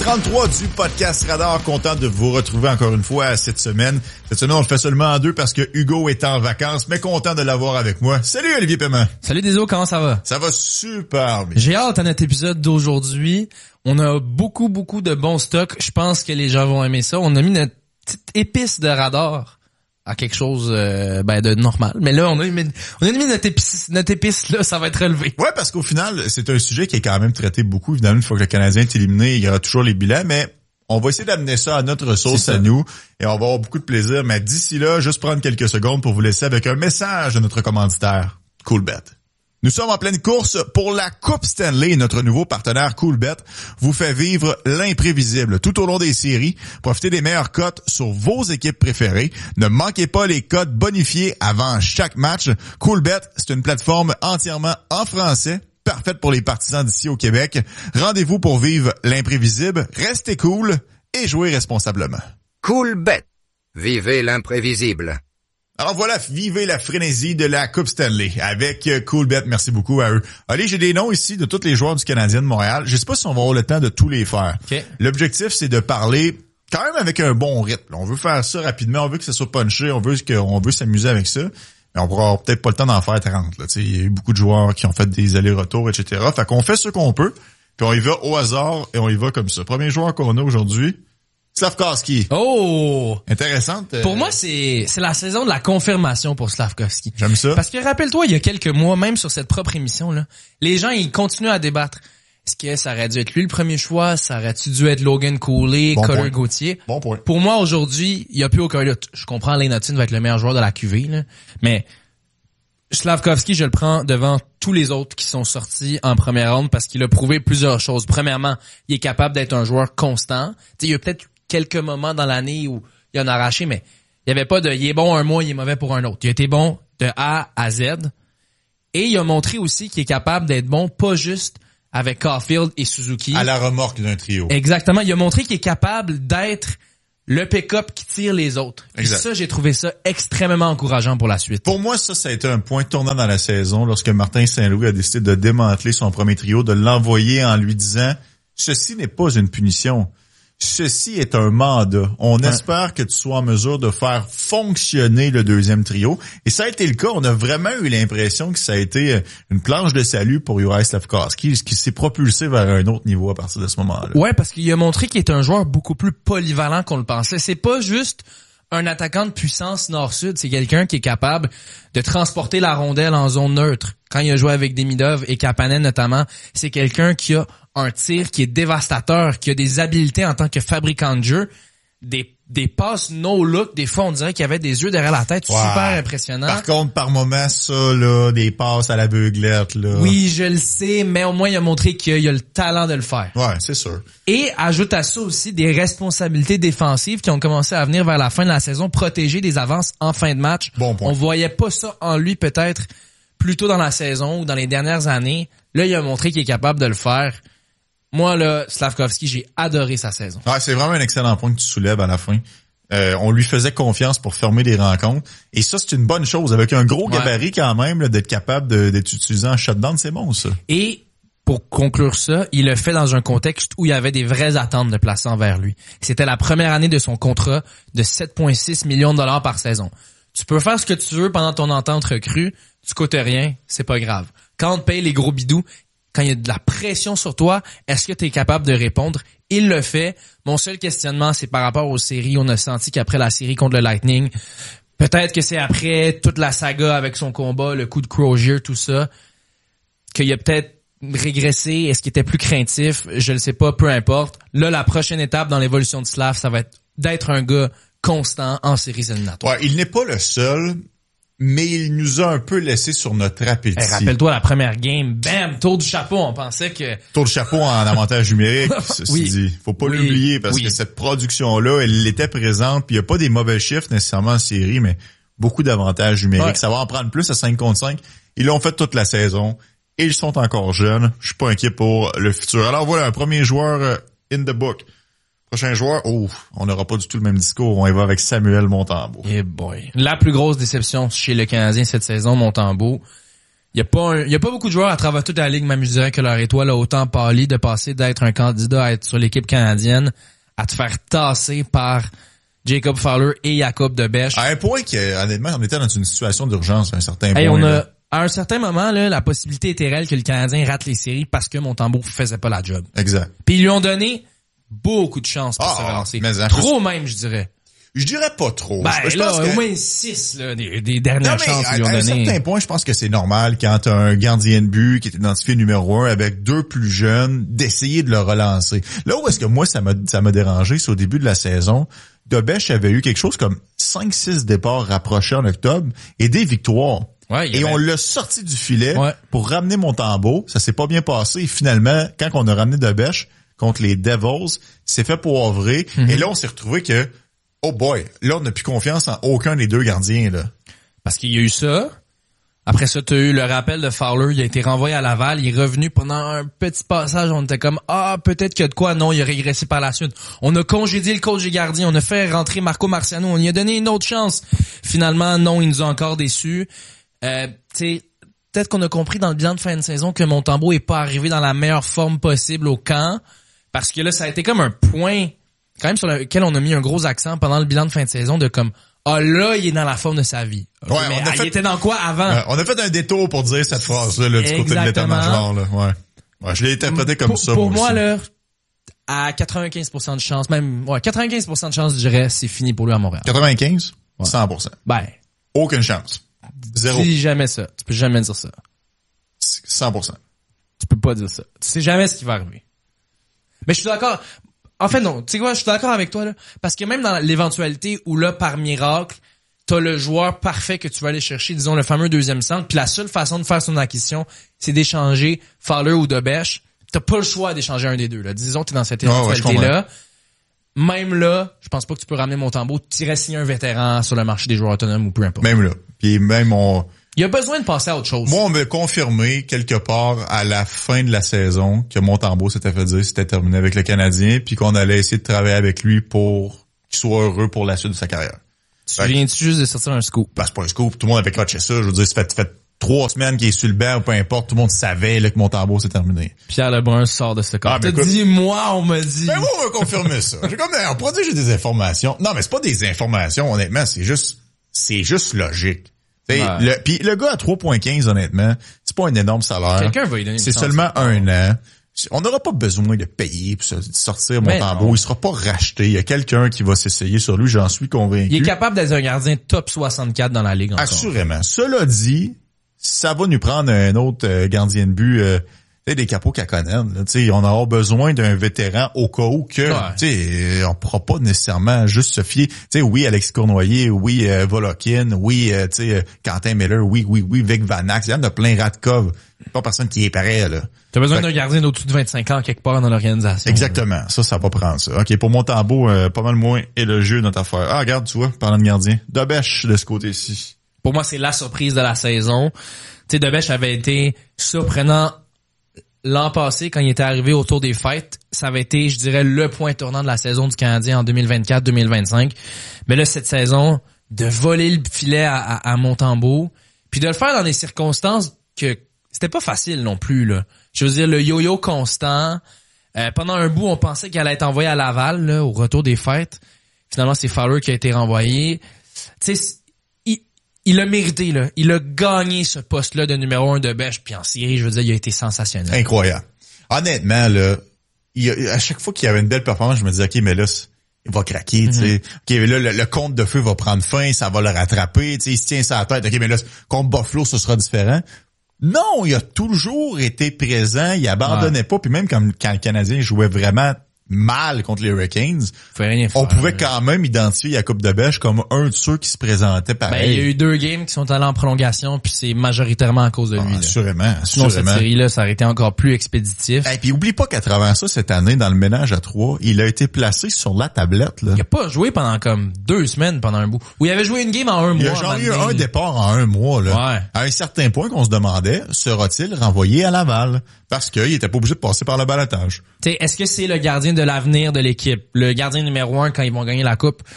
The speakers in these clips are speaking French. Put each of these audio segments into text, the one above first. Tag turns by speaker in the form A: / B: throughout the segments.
A: 33 du podcast Radar, content de vous retrouver encore une fois cette semaine. Cette semaine, on le fait seulement en deux parce que Hugo est en vacances, mais content de l'avoir avec moi. Salut Olivier Paiement.
B: Salut Déso, comment ça va?
A: Ça va super bien.
B: J'ai hâte à notre épisode d'aujourd'hui. On a beaucoup de bons stocks. Je pense que les gens vont aimer ça. On a mis notre petite épice de radar à quelque chose de normal. Mais là, on a mis notre épice là, ça va être relevé.
A: Ouais, parce qu'au final, c'est un sujet qui est quand même traité beaucoup. Évidemment, une fois que le Canadien est éliminé, il y aura toujours les bilans, mais on va essayer d'amener ça à notre sauce à nous et on va avoir beaucoup de plaisir. Mais d'ici là, juste prendre quelques secondes pour vous laisser avec un message de notre commanditaire, Coolbet. Nous sommes en pleine course pour la Coupe Stanley. Notre nouveau partenaire Coolbet vous fait vivre l'imprévisible tout au long des séries. Profitez des meilleures cotes sur vos équipes préférées. Ne manquez pas les cotes bonifiées avant chaque match. Coolbet, c'est une plateforme entièrement en français, parfaite pour les partisans d'ici au Québec. Rendez-vous pour vivre l'imprévisible. Restez cool et jouez responsablement.
C: Coolbet. Vivez l'imprévisible.
A: Alors voilà, vivez la frénésie de la Coupe Stanley avec Coolbet. Merci beaucoup à eux. Allez, j'ai des noms ici de tous les joueurs du Canadien de Montréal. Je sais pas si on va avoir le temps de tous les faire.
B: Okay.
A: L'objectif, c'est de parler quand même avec un bon rythme. On veut faire ça rapidement, on veut que ça soit punché, on veut s'amuser avec ça. Mais on pourra peut-être pas le temps d'en faire 30. Là. Il y a eu beaucoup de joueurs qui ont fait des allers-retours, etc. Fait qu'on fait ce qu'on peut, puis on y va au hasard et on y va comme ça. Premier joueur qu'on a aujourd'hui, Slafkovský.
B: Oh!
A: Intéressante.
B: Pour moi, c'est la saison de la confirmation pour Slafkovský.
A: J'aime ça.
B: Parce que rappelle-toi, il y a quelques mois, même sur cette propre émission, là, les gens, ils continuent à débattre. Est-ce que ça aurait dû être lui le premier choix? Ça aurait-tu dû être Logan Cooley, Cutter Gauthier?
A: Bon point.
B: Pour moi, aujourd'hui, il n'y a plus aucun doute. Je comprends Lane Hutton va être le meilleur joueur de la QV, là, mais Slafkovský, je le prends devant tous les autres qui sont sortis en première ronde parce qu'il a prouvé plusieurs choses. Premièrement, il est capable d'être un joueur constant. T'sais, il y a peut-être quelques moments dans l'année où il en a arraché, mais il y avait pas de il est bon un mois, il est mauvais pour un autre. Il a été bon de A à Z. Et il a montré aussi qu'il est capable d'être bon pas juste avec Caulfield et Suzuki.
A: À la remorque d'un trio.
B: Exactement. Il a montré qu'il est capable d'être le pick-up qui tire les autres.
A: Exact.
B: Et ça, j'ai trouvé ça extrêmement encourageant pour la suite.
A: Pour moi, ça a été un point tournant dans la saison lorsque Martin Saint-Louis a décidé de démanteler son premier trio, de l'envoyer en lui disant « Ceci n'est pas une punition. Ceci est un mandat. On espère que tu sois en mesure de faire fonctionner le deuxième trio. » Et ça a été le cas. On a vraiment eu l'impression que ça a été une planche de salut pour Juraj Slafkovský, qui s'est propulsé vers un autre niveau à partir de ce moment-là.
B: Ouais, parce qu'il a montré qu'il est un joueur beaucoup plus polyvalent qu'on le pensait. C'est pas juste un attaquant de puissance nord-sud, c'est quelqu'un qui est capable de transporter la rondelle en zone neutre. Quand il a joué avec Demidov et Kapanen notamment, c'est quelqu'un qui a un tir qui est dévastateur, qui a des habiletés en tant que fabricant de jeu, des passes no-look, des fois on dirait qu'il y avait des yeux derrière la tête, super impressionnant.
A: Par contre, par moments, ça, là, des passes à l'aveuglette, là.
B: Oui, je le sais, mais au moins il a montré qu'il a le talent de le faire.
A: Ouais, c'est sûr.
B: Et ajoute à ça aussi des responsabilités défensives qui ont commencé à venir vers la fin de la saison, protéger des avances en fin de match.
A: Bon point.
B: On voyait pas ça en lui peut-être plus tôt dans la saison ou dans les dernières années. Là, il a montré qu'il est capable de le faire. Moi, là, Slafkovský, j'ai adoré sa saison.
A: Ouais, c'est vraiment un excellent point que tu soulèves à la fin. On lui faisait confiance pour fermer des rencontres. Et ça, c'est une bonne chose. Avec un gros gabarit quand même, là, d'être capable d'être utilisé en shutdown, c'est bon, ça.
B: Et pour conclure ça, il le fait dans un contexte où il y avait des vraies attentes de placer envers lui. C'était la première année de son contrat de 7,6 millions de dollars par saison. Tu peux faire ce que tu veux pendant ton entente recrue, tu coûtes rien, c'est pas grave. Quand on te paye les gros bidous, quand il y a de la pression sur toi, est-ce que tu es capable de répondre? Il le fait. Mon seul questionnement, c'est par rapport aux séries. On a senti qu'après la série contre le Lightning, peut-être que c'est après toute la saga avec son combat, le coup de Crozier, tout ça, qu'il a peut-être régressé. Est-ce qu'il était plus craintif? Je le sais pas, peu importe. Là, la prochaine étape dans l'évolution de Slav, ça va être d'être un gars constant en séries éliminatoires.
A: Ouais, il n'est pas le seul, mais il nous a un peu laissé sur notre appétit.
B: Hey, rappelle-toi la première game, bam, tour du chapeau, on pensait que...
A: Tour de chapeau en avantage numérique, ceci dit. Faut pas l'oublier parce que cette production-là, elle était présente, puis il y a pas des mauvais chiffres nécessairement en série, mais beaucoup d'avantages numériques. Ouais. Ça va en prendre plus à 5 contre 5. Ils l'ont fait toute la saison et ils sont encore jeunes. Je suis pas inquiet pour le futur. Alors voilà, un premier joueur in the book. Prochain joueur, on n'aura pas du tout le même discours. On y va avec Samuel Montembeault.
B: Eh boy. La plus grosse déception chez le Canadien cette saison, Montembeault. Il y a pas beaucoup de joueurs à travers toute la ligue, même je dirais que leur étoile a autant pâli de passer d'être un candidat à être sur l'équipe canadienne à te faire tasser par Jacob Fowler et Jacob Debesch.
A: À un point que, honnêtement, on était dans une situation d'urgence à un certain
B: Hey,
A: point.
B: à un certain moment, là, la possibilité était réelle que le Canadien rate les séries parce que Montembeault faisait pas la job.
A: Exact.
B: Puis ils lui ont donné beaucoup de chance pour se relancer. Trop même, je dirais.
A: Je dirais pas trop.
B: Ben
A: je
B: là,
A: pense que...
B: au moins 6 là, des dernières chances qu'ils lui ont donné.
A: À un certain point, je pense que c'est normal quand t'as un gardien de but qui est identifié numéro 1 avec 2 plus jeunes, d'essayer de le relancer. Là où est-ce que moi, ça m'a dérangé, c'est au début de la saison. Debesch avait eu quelque chose comme 5-6 départs rapprochés en octobre et des victoires.
B: Ouais,
A: et on l'a sorti du filet
B: ouais.
A: pour ramener Montembeault. Ça s'est pas bien passé. Et finalement, quand on a ramené Debesch contre les Devils, c'est fait poivrer. Mm-hmm. Et là, on s'est retrouvé que, oh boy, là, on n'a plus confiance en aucun des deux gardiens, là.
B: Parce qu'il y a eu ça. Après ça, tu as eu le rappel de Fowler. Il a été renvoyé à Laval. Il est revenu pendant un petit passage. On était comme, peut-être qu'il y a de quoi. Non, il a régressé par la suite. On a congédié le coach des gardiens. On a fait rentrer Marco Marciano. On lui a donné une autre chance. Finalement, non, il nous a encore déçus. Peut-être qu'on a compris dans le bilan de fin de saison que Montembeault est pas arrivé dans la meilleure forme possible au camp. Parce que là, ça a été comme un point, quand même, sur lequel on a mis un gros accent pendant le bilan de fin de saison de comme, là, il est dans la forme de sa vie. Okay,
A: ouais,
B: mais il était dans quoi avant?
A: On a fait un détour pour dire cette phrase-là, là, du côté de l'état-major, là. Ouais, je l'ai interprété comme ça.
B: Pour moi, là, à 95% de chance, même, 95% de chance, je dirais, c'est fini pour lui à Montréal.
A: 95? Ouais. 100%.
B: Ben.
A: Aucune chance. Zéro.
B: Tu dis jamais ça. Tu peux jamais dire ça.
A: 100%.
B: Tu peux pas dire ça. Tu sais jamais ce qui va arriver. Mais je suis d'accord. En fait, non. Tu sais quoi? Je suis d'accord avec toi, là. Parce que même dans l'éventualité où là, par miracle, t'as le joueur parfait que tu vas aller chercher, disons, le fameux deuxième centre, puis la seule façon de faire son acquisition, c'est d'échanger Fowler ou Debesch. T'as pas le choix d'échanger un des deux, là. Disons que t'es dans cette éventualité-là. Même là, je pense pas que tu peux ramener Montembeault, t'irais signer un vétéran sur le marché des joueurs autonomes ou peu importe.
A: Même là. Puis même
B: il y a besoin de passer à autre chose.
A: Moi, on m'a confirmé quelque part à la fin de la saison que Montembeault s'était fait dire c'était terminé avec le Canadien puis qu'on allait essayer de travailler avec lui pour qu'il soit heureux pour la suite de sa carrière.
B: Tu viens-tu juste de sortir un scoop?
A: Ben, c'est pas un scoop. Tout le monde avait catché ça. Je veux dire, ça fait 3 semaines qu'il est sur le banc ou peu importe. Tout le monde savait là, que Montembeault c'est terminé.
B: Pierre Lebrun sort de ce cas. T'as dit, moi, on m'a dit.
A: Ben moi, on m'a confirmé ça. J'ai comme, on pourrait dire que j'ai des informations. Non, mais c'est pas des informations, honnêtement. C'est juste logique. Ouais. Puis le gars à 3.15, honnêtement, c'est pas un énorme salaire.
B: Quelqu'un va lui donner une
A: C'est
B: chance.
A: seulement 1 an. On n'aura pas besoin de payer pour sortir Montembeault. Il sera pas racheté. Il y a quelqu'un qui va s'essayer sur lui, j'en suis convaincu.
B: Il est capable d'être un gardien top 64 dans la ligue encore.
A: Assurément. Cela dit, ça va nous prendre un autre gardien de but, des Capo Kakkonen. On aura besoin d'un vétéran au cas où que, on pourra pas nécessairement juste se fier. Oui, Alexis Cournoyer, oui, Volokin, oui, Quentin Miller, oui, Vic Vanax. Il y en a plein Radkov. Pas personne qui est pareil, là.
B: T'as besoin d'un gardien d'au-dessus de 25 ans quelque part dans l'organisation.
A: Exactement. Là. Ça va prendre ça. OK, pour Montembeault, pas mal moins élogieux notre affaire. Ah, regarde, tu vois, parlant de gardien. Debesch de ce côté-ci.
B: Pour moi, c'est la surprise de la saison. Tu sais, Debesch avait été surprenant l'an passé, quand il était arrivé autour des fêtes. Ça avait été, je dirais, le point tournant de la saison du Canadien en 2024-2025. Mais là, cette saison, de voler le filet à Montembeault, puis de le faire dans des circonstances que c'était pas facile non plus, là. Je veux dire, le yo-yo constant. Pendant un bout, on pensait qu'il allait être envoyé à Laval, là, au retour des fêtes. Finalement, c'est Fowler qui a été renvoyé. Tu sais, il a mérité, là. Il a gagné ce poste-là de numéro 1 de Debesch, puis en série, je veux dire, il a été sensationnel.
A: Incroyable. Honnêtement, là, à chaque fois qu'il y avait une belle performance, je me disais, OK, mais là, il va craquer, tu sais. OK, mais là, le compte de feu va prendre fin, ça va le rattraper, tu sais, il se tient sa tête. OK, mais là, contre Buffalo, ce sera différent. Non, il a toujours été présent, il abandonnait pas, puis même quand le Canadien jouait vraiment mal contre les Hurricanes, on pouvait quand même identifier Jacob Debesch comme un de ceux qui se présentait pareil.
B: Ben, il y a eu 2 games qui sont allés en prolongation, puis c'est majoritairement à cause de lui.
A: Assurément.
B: Sinon, cette série-là, ça aurait été encore plus expéditif.
A: Et puis, oublie pas qu'à travers ça, cette année, dans le ménage à 3, il a été placé sur la tablette, là.
B: Il a pas joué pendant comme 2 semaines pendant un bout. Ou il avait joué une game en 1 mois.
A: Il a genre eu un départ en 1 mois, là.
B: Ouais.
A: À un certain point qu'on se demandait, sera-t-il renvoyé à Laval? Parce qu'il était pas obligé de passer par le balotage.
B: T'sais, est-ce que c'est le gardien de l'avenir de l'équipe? Le gardien numéro 1 quand ils vont gagner la coupe?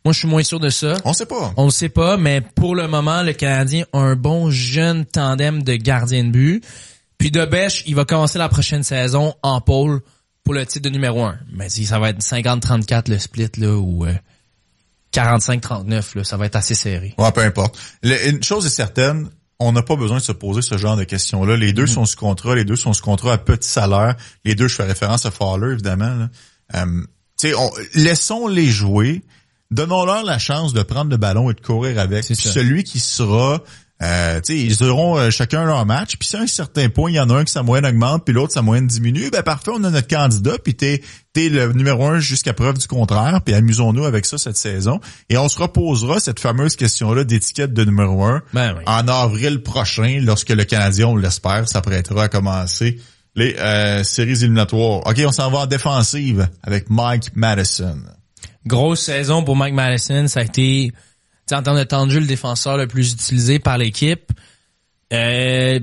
B: Moi, je suis moins sûr de ça.
A: On sait pas.
B: On le sait pas, mais pour le moment, le Canadien a un bon jeune tandem de gardiens de but. Puis Debèche, il va commencer la prochaine saison en pôle pour le titre de numéro 1. Mais si ça va être 50-34 le split, là, ou 45-39, là, ça va être assez serré.
A: Ouais, peu importe. Une chose est certaine, on n'a pas besoin de se poser ce genre de questions-là. Les deux sont sous contrat, les deux sont sous contrat à petit salaire. Les deux, je fais référence à Fowler, évidemment, là. Laissons-les jouer. Donnons-leur la chance de prendre le ballon et de courir avec. Puis celui qui sera, ils auront chacun leur match. Puis si à un certain point, il y en a un qui sa moyenne augmente, puis l'autre sa moyenne diminue, ben parfait, on a notre candidat. Puis t'es le numéro 1 jusqu'à preuve du contraire. Puis amusons-nous avec ça cette saison. Et on se reposera cette fameuse question-là d'étiquette de numéro 1 en avril prochain, lorsque le Canadien, on l'espère, s'apprêtera à commencer les séries éliminatoires. OK, on s'en va en défensive avec Mike Matheson.
B: Grosse saison pour Mike Matheson. Ça a été, en termes de temps de jeu, le défenseur le plus utilisé par l'équipe. Est-ce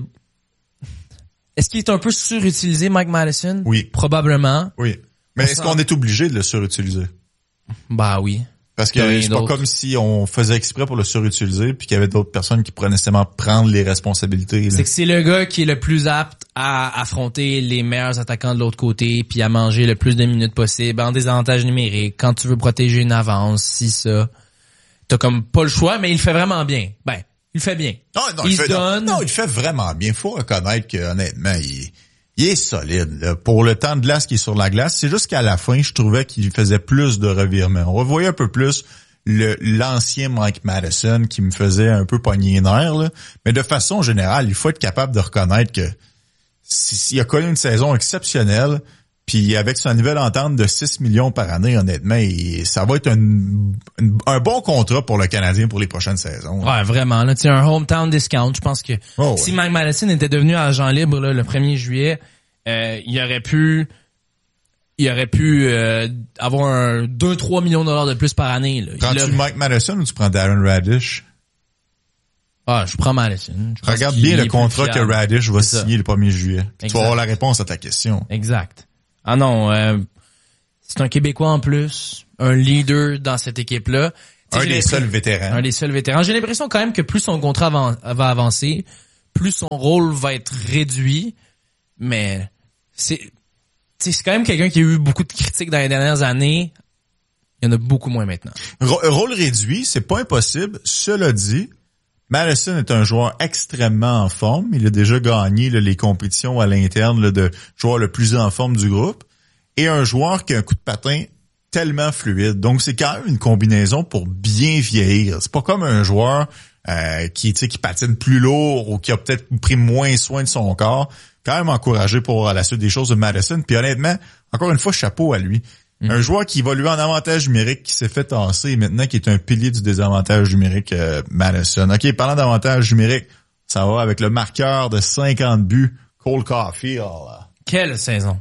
B: qu'il est un peu surutilisé, Mike Matheson?
A: Oui.
B: Probablement.
A: Oui. Mais est-ce qu'on est obligé de le surutiliser?
B: Bah oui.
A: Parce que c'est pas comme si on faisait exprès pour le surutiliser puis qu'il y avait d'autres personnes qui pourraient nécessairement prendre les responsabilités. Là.
B: C'est que c'est le gars qui est le plus apte à affronter les meilleurs attaquants de l'autre côté puis à manger le plus de minutes possible en désavantage numérique. Quand tu veux protéger une avance, si ça, t'as comme pas le choix, mais il le fait vraiment bien. Ben, il le fait bien.
A: Non, il le fait vraiment bien. Faut reconnaître que honnêtement, il est solide là. Pour le temps de glace qui est sur la glace. C'est juste qu'à la fin, je trouvais qu'il faisait plus de revirements. On revoyait un peu plus l'ancien Mike Matheson qui me faisait un peu pogner les nerfs. Là. Mais de façon générale, il faut être capable de reconnaître que s'il a connu une saison exceptionnelle, puis avec son nouvelle entente de 6 millions par année, honnêtement, ça va être un bon contrat pour le Canadien pour les prochaines saisons.
B: Ouais, vraiment. Là, un hometown discount. Je pense que si Mike Matheson était devenu agent libre là, le 1er juillet, il aurait pu avoir 2-3 millions de dollars de plus par année. Là.
A: Prends-tu Mike Matheson ou tu prends Darren Radish?
B: Ah, je prends Matheson.
A: Regarde bien le contrat que Radish va signer le 1er juillet. Tu vas avoir la réponse à ta question.
B: Exact. Ah non, c'est un Québécois en plus, un leader dans cette équipe-là.
A: Un des seuls vétérans.
B: J'ai l'impression quand même que plus son contrat va avancer, plus son rôle va être réduit, mais c'est quand même quelqu'un qui a eu beaucoup de critiques dans les dernières années. Il y en a beaucoup moins maintenant.
A: Rôle réduit, c'est pas impossible. Cela dit, Matheson est un joueur extrêmement en forme. Il a déjà gagné les compétitions à l'interne de joueur le plus en forme du groupe. Et un joueur qui a un coup de patin tellement fluide. Donc, c'est quand même une combinaison pour bien vieillir. C'est pas comme un joueur qui patine plus lourd ou qui a peut-être pris moins soin de son corps. Quand même encouragé pour la suite des choses de Matheson. Puis honnêtement, encore une fois, chapeau à lui. Un joueur qui évoluait en avantage numérique, qui s'est fait tasser et maintenant qui est un pilier du désavantage numérique, Matheson. OK, parlant d'avantage numérique, ça va avec le marqueur de 50 buts, Cole Caulfield.
B: Quelle saison!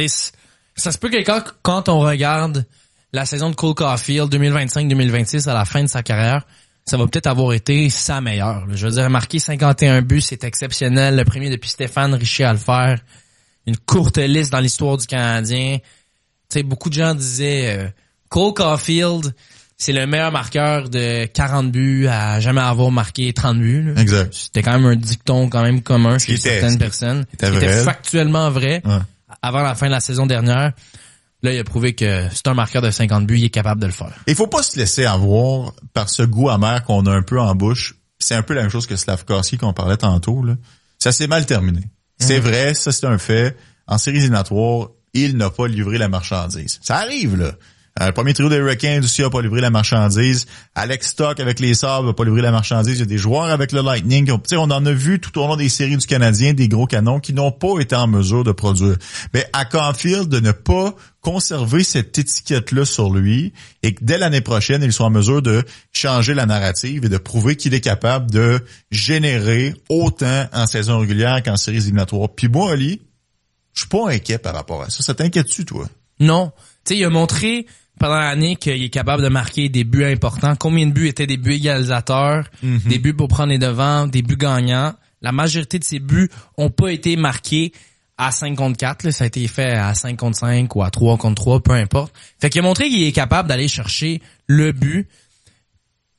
B: Ça se peut que quand on regarde la saison de Cole Caulfield 2025-2026 à la fin de sa carrière, ça va peut-être avoir été sa meilleure. Je veux dire, marquer 51 buts, c'est exceptionnel. Le premier depuis Stéphane Richer à le faire. Une courte liste dans l'histoire du Canadien. Tu sais, beaucoup de gens disaient Cole Caulfield, c'est le meilleur marqueur de 40 buts à jamais avoir marqué 30 buts. Là.
A: Exact.
B: C'était quand même un dicton quand même commun chez certaines personnes. C'était factuellement vrai.
A: Ouais.
B: Avant la fin de la saison dernière. Là, il a prouvé que c'est un marqueur de 50 buts, il est capable de le faire.
A: Il faut pas se laisser avoir par ce goût amer qu'on a un peu en bouche. C'est un peu la même chose que Slavkovski qu'on parlait tantôt. Là. Ça s'est mal terminé. C'est vrai, ça c'est un fait. En séries éliminatoires, il n'a pas livré la marchandise. Ça arrive, là. Le premier trio des Hurricanes aussi n'a pas livré la marchandise. Alex Stock avec les Sabres n'a pas livré la marchandise. Il y a des joueurs avec le Lightning. On en a vu tout au long des séries du Canadien, des gros canons qui n'ont pas été en mesure de produire. Mais à Caulfield, de ne pas conserver cette étiquette-là sur lui et que dès l'année prochaine, ils sont en mesure de changer la narrative et de prouver qu'il est capable de générer autant en saison régulière qu'en séries éliminatoires. Puis moi, Ali, je suis pas inquiet par rapport à ça. Ça t'inquiète-tu, toi?
B: Non. Tu sais, il a montré pendant l'année qu'il est capable de marquer des buts importants. Combien de buts étaient des buts égalisateurs, des buts pour prendre les devants, des buts gagnants. La majorité de ces buts ont pas été marqués à 5 contre 4. Là. Ça a été fait à 5 contre 5 ou à 3 contre 3, peu importe. Fait qu'il a montré qu'il est capable d'aller chercher le but.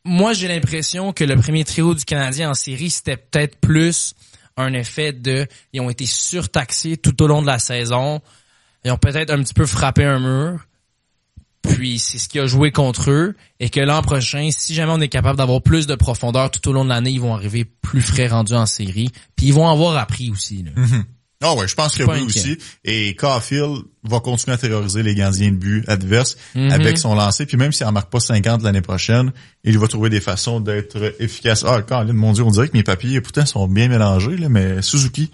B: moi, j'ai l'impression que le premier trio du Canadien en série, c'était peut-être plus un effet de... Ils ont été surtaxés tout au long de la saison. Ils ont peut-être un petit peu frappé un mur. Puis c'est ce qui a joué contre eux. Et que l'an prochain, si jamais on est capable d'avoir plus de profondeur tout au long de l'année, ils vont arriver plus frais rendus en série. Puis ils vont avoir appris aussi. Là.
A: Mm-hmm. Ah ouais, je pense que oui aussi. Et Caulfield va continuer à terroriser les gardiens de but adverses avec son lancer. Puis même s'il en marque pas 50 l'année prochaine, il va trouver des façons d'être efficace. Ah, Colin, mon Dieu, on dirait que mes papiers, pourtant, sont bien mélangés, là, mais Suzuki,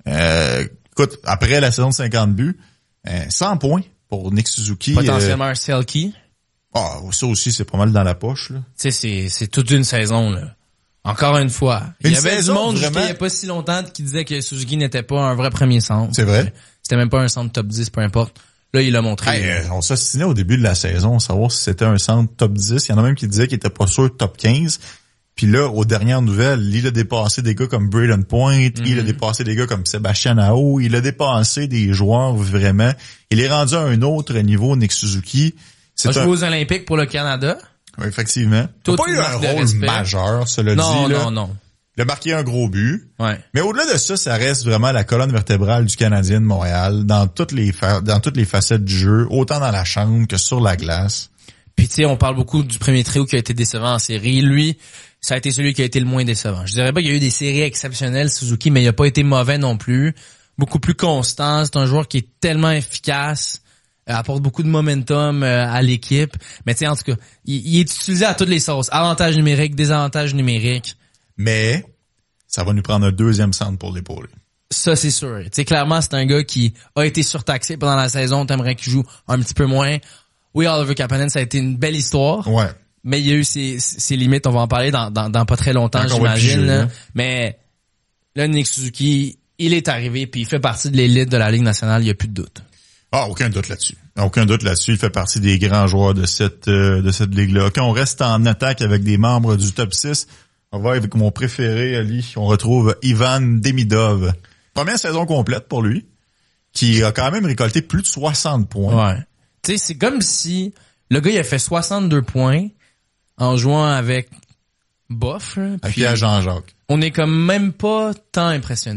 A: écoute, après la saison de 50 buts, 100 points pour Nick Suzuki.
B: Potentiellement un Selke.
A: Ah, ça aussi, c'est pas mal dans la poche, là.
B: Tu sais, c'est toute une saison, là. Encore une fois. Il y avait du monde
A: vraiment...
B: il n'y a pas si longtemps qui disait que Suzuki n'était pas un vrai premier centre.
A: C'est vrai.
B: C'était même pas un centre top 10, peu importe. Là, il l'a montré.
A: Hey, on s'ostinait au début de la saison, savoir si c'était un centre top 10. Il y en a même qui disaient qu'il était pas sûr top 15. Puis là, aux dernières nouvelles, il a dépassé des gars comme Braden Point, il a dépassé des gars comme Sébastien Aho, il a dépassé des joueurs vraiment. Il est rendu à un autre niveau, Nick Suzuki.
B: Il a joué aux Olympiques pour le Canada.
A: Oui, effectivement. Il n'a pas eu un rôle majeur, cela dit.
B: Non.
A: Il a marqué un gros but.
B: Ouais.
A: Mais au-delà de ça, ça reste vraiment la colonne vertébrale du Canadien de Montréal dans toutes les facettes du jeu, autant dans la chambre que sur la glace.
B: Puis tu sais, on parle beaucoup du premier trio qui a été décevant en série. Lui, ça a été celui qui a été le moins décevant. Je dirais pas qu'il y a eu des séries exceptionnelles, Suzuki, mais il a pas été mauvais non plus. Beaucoup plus constant. C'est un joueur qui est tellement efficace. Apporte beaucoup de momentum à l'équipe. Mais tu sais, en tout cas, il est utilisé à toutes les sauces. Avantages numériques, désavantages numériques.
A: Mais ça va nous prendre un deuxième centre pour l'épauler.
B: Ça, c'est sûr. Tu sais, clairement, c'est un gars qui a été surtaxé pendant la saison. T'aimerais qu'il joue un petit peu moins. Oui, Oliver Kapanen, ça a été une belle histoire.
A: Ouais.
B: Mais il y a eu ses limites. On va en parler dans pas très longtemps, j'imagine. Là. Mais là, Nick Suzuki, il est arrivé puis il fait partie de l'élite de la Ligue nationale. Il n'y a plus de doute.
A: Ah, aucun doute là-dessus. Aucun doute là-dessus. Il fait partie des grands joueurs de cette ligue-là. Quand on reste en attaque avec des membres du top 6, on va avec mon préféré, Ali. On retrouve Ivan Demidov. Première saison complète pour lui, qui a quand même récolté plus de 60 points.
B: Ouais. Tu sais, c'est comme si le gars, il a fait 62 points en jouant avec Boff. Avec
A: Pierre Jean-Jacques.
B: On est comme même pas tant impressionné.